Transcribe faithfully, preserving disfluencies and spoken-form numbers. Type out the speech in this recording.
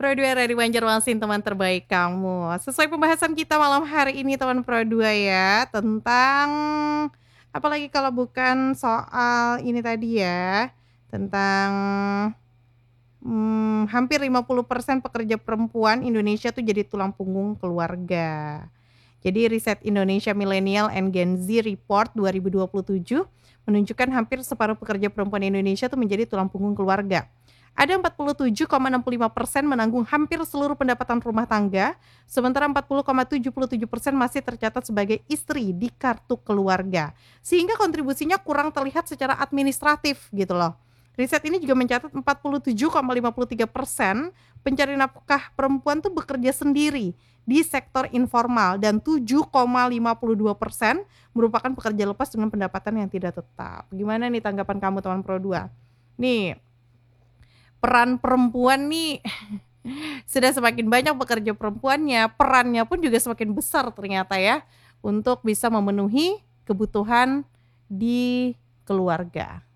Pro dua dari Banjarmasin, teman terbaik kamu. Sesuai pembahasan kita malam hari ini teman Pro dua ya, tentang apalagi kalau bukan soal ini tadi ya, tentang hmm, hampir lima puluh persen pekerja perempuan Indonesia tuh jadi tulang punggung keluarga. Jadi riset Indonesia Millennial and Gen Z Report dua ribu dua puluh tujuh menunjukkan hampir separuh pekerja perempuan Indonesia tuh menjadi tulang punggung keluarga. Ada empat puluh tujuh koma enam puluh lima persen menanggung hampir seluruh pendapatan rumah tangga, sementara empat puluh koma tujuh puluh tujuh persen masih tercatat sebagai istri di kartu keluarga. Sehingga kontribusinya kurang terlihat secara administratif gitu loh. Riset ini juga mencatat empat puluh tujuh koma lima puluh tiga persen pencari nafkah perempuan tuh bekerja sendiri di sektor informal dan tujuh koma lima puluh dua persen merupakan pekerja lepas dengan pendapatan yang tidak tetap. Gimana nih tanggapan kamu teman Pro dua? Nih, peran perempuan nih sudah semakin banyak pekerja perempuannya, perannya pun juga semakin besar ternyata ya untuk bisa memenuhi kebutuhan di keluarga.